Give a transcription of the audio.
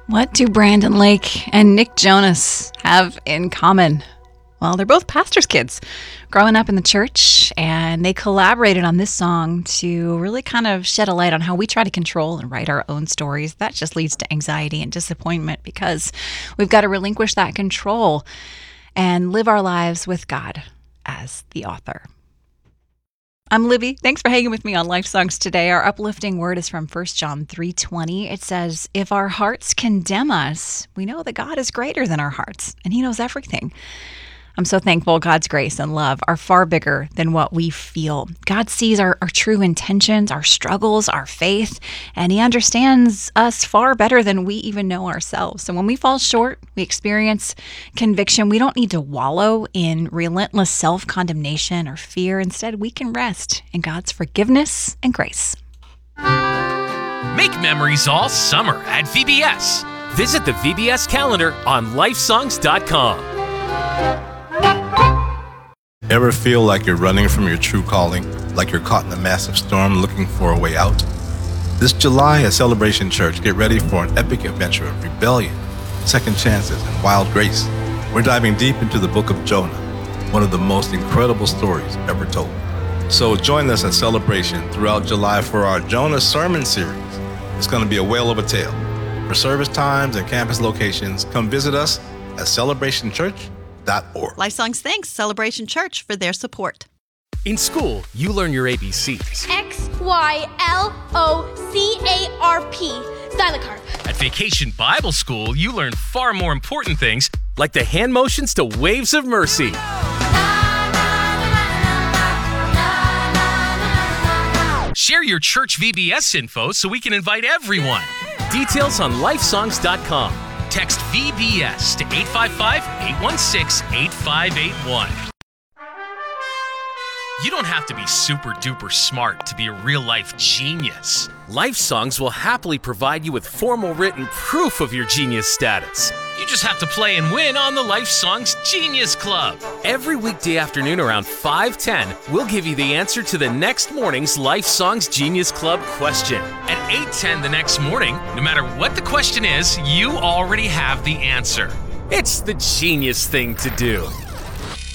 What do Brandon Lake and Nick Jonas have in common? Well, they're both pastors' kids growing up in the church, and they collaborated on this song to really kind of shed a light on how we try to control and write our own stories. That just leads to anxiety and disappointment because we've got to relinquish that control and live our lives with God as the author. I'm Libby. Thanks for hanging with me on Life Songs today. Our uplifting word is from 1 John 3:20. It says, if our hearts condemn us, we know that God is greater than our hearts, and He knows everything. I'm so thankful God's grace and love are far bigger than what we feel. God sees our true intentions, our struggles, our faith, and He understands us far better than we even know ourselves. So when we fall short, we experience conviction. We don't need to wallow in relentless self-condemnation or fear. Instead, we can rest in God's forgiveness and grace. Make memories all summer at VBS. Visit the VBS calendar on lifesongs.com. Ever feel like you're running from your true calling, like you're caught in a massive storm looking for a way out? This July at Celebration Church, get ready for an epic adventure of rebellion, second chances, and wild grace. We're diving deep into the book of Jonah, one of the most incredible stories ever told. So join us at Celebration throughout July for our Jonah Sermon Series. It's going to be a whale of a tale. For service times and campus locations, come visit us at celebrationchurch.org. Life Songs thanks Celebration Church for their support. In school, you learn your ABCs. XYLOCARP. Stylocarp. At Vacation Bible School, you learn far more important things, like the hand motions to Waves of Mercy. Share your church VBS info so we can invite everyone. Details on lifesongs.com. Text VBS to 855-816-8581. You don't have to be super duper smart to be a real life genius. Life Songs will happily provide you with formal written proof of your genius status. You just have to play and win on the Life Songs Genius Club. Every weekday afternoon around 5:10, we'll give you the answer to the next morning's Life Songs Genius Club question. At 8:10 the next morning, no matter what the question is, you already have the answer. It's the genius thing to do.